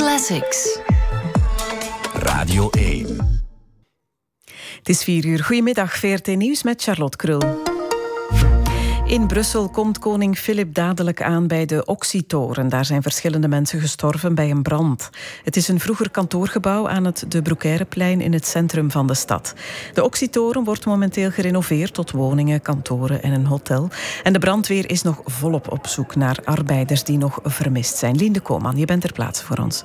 Classics. Radio 1. Het is 4 uur. Goedemiddag, VRT Nieuws met Charlotte Krul. In Brussel komt koning Filip dadelijk aan bij de Oxytoren. Daar zijn verschillende mensen gestorven bij een brand. Het is een vroeger kantoorgebouw aan het De Broekeireplein in het centrum van de stad. De Oxytoren wordt momenteel gerenoveerd tot woningen, kantoren en een hotel. En de brandweer is nog volop op zoek naar arbeiders die nog vermist zijn. Lien Koolman, je bent ter plaatse voor ons.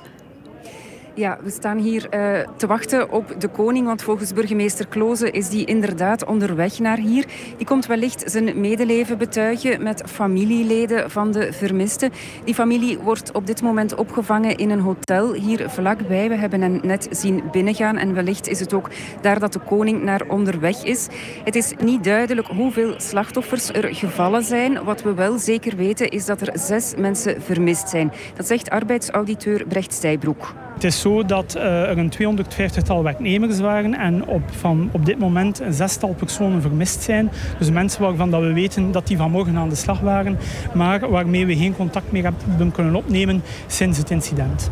Ja, we staan hier te wachten op de koning, want volgens burgemeester Kloze is die inderdaad onderweg naar hier. Die komt wellicht zijn medeleven betuigen met familieleden van de vermisten. Die familie wordt op dit moment opgevangen in een hotel hier vlakbij. We hebben hen net zien binnengaan en wellicht is het ook daar dat de koning naar onderweg is. Het is niet duidelijk hoeveel slachtoffers er gevallen zijn. Wat we wel zeker weten is dat er 6 mensen vermist zijn. Dat zegt arbeidsauditeur Brecht Stijbroek. Het is zo dat er een 250-tal werknemers waren en op dit moment een 6-tal personen vermist zijn. Dus mensen waarvan dat we weten dat die vanmorgen aan de slag waren, maar waarmee we geen contact meer hebben kunnen opnemen sinds het incident.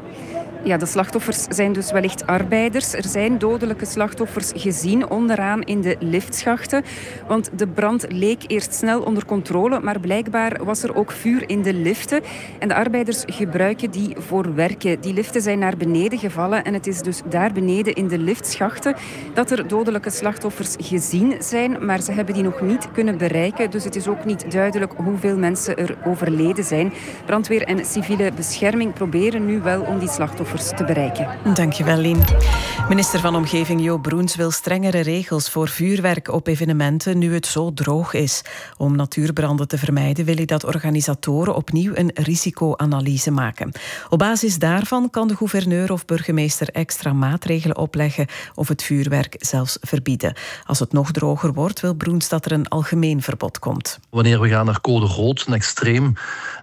Ja, de slachtoffers zijn dus wellicht arbeiders. Er zijn dodelijke slachtoffers gezien onderaan in de liftschachten. Want de brand leek eerst snel onder controle, maar blijkbaar was er ook vuur in de liften. En de arbeiders gebruiken die voor werken. Die liften zijn naar beneden gevallen en het is dus daar beneden in de liftschachten dat er dodelijke slachtoffers gezien zijn. Maar ze hebben die nog niet kunnen bereiken, dus het is ook niet duidelijk hoeveel mensen er overleden zijn. Brandweer en civiele bescherming proberen nu wel om die slachtoffers te bereiken. Dankjewel, Lien. Minister van Omgeving Jo Broens wil strengere regels voor vuurwerk op evenementen nu het zo droog is. Om natuurbranden te vermijden wil hij dat organisatoren opnieuw een risicoanalyse maken. Op basis daarvan kan de gouverneur of burgemeester extra maatregelen opleggen of het vuurwerk zelfs verbieden. Als het nog droger wordt, wil Broens dat er een algemeen verbod komt. Wanneer we gaan naar code rood, een extreem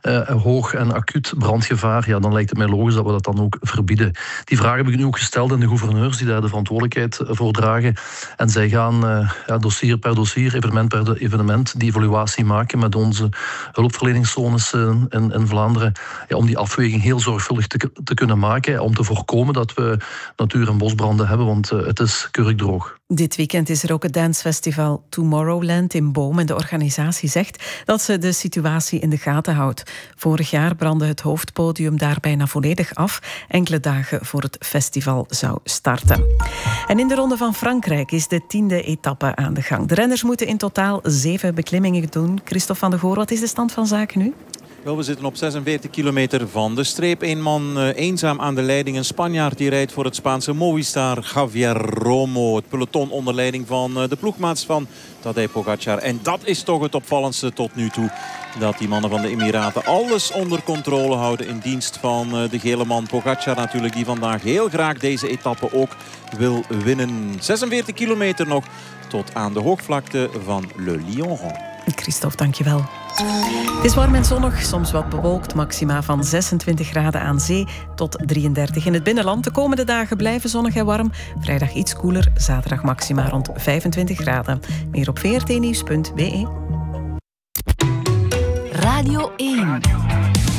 hoog en acuut brandgevaar, ja, dan lijkt het mij logisch dat we dat dan ook verbieden. Die vraag heb ik nu ook gesteld aan de gouverneurs die daar de verantwoordelijkheid voor dragen. En zij gaan dossier per dossier, evenement per evenement, die evaluatie maken met onze hulpverleningszones in Vlaanderen. Ja, om die afweging heel zorgvuldig te kunnen maken. Om te voorkomen dat we natuur- en bosbranden hebben, want het is keurig droog. Dit weekend is er ook het dancefestival Tomorrowland in Boom. En de organisatie zegt dat ze de situatie in de gaten houdt. Vorig jaar brandde het hoofdpodium daar bijna volledig af. Enkele dagen voor het festival zou starten. En in de Ronde van Frankrijk is de 10e etappe aan de gang. De renners moeten in totaal 7 beklimmingen doen. Christophe van de Goor, wat is de stand van zaken nu? Wel, we zitten op 46 kilometer van de streep. Eén man eenzaam aan de leiding. Een Spanjaard die rijdt voor het Spaanse Movistar, Javier Romo. Het peloton onder leiding van de ploegmaats van Tadej Pogacar. En dat is toch het opvallendste tot nu toe. Dat die mannen van de Emiraten alles onder controle houden in dienst van de gele man Pogacar natuurlijk. Die vandaag heel graag deze etappe ook wil winnen. 46 kilometer nog tot aan de hoogvlakte van Le Lion. Christophe, dankjewel. Het is warm en zonnig, soms wat bewolkt. Maxima van 26 graden aan zee tot 33 in het binnenland. De komende dagen blijven zonnig en warm. Vrijdag iets koeler, zaterdag maxima rond 25 graden. Meer op vrtnieuws.be. Radio 1.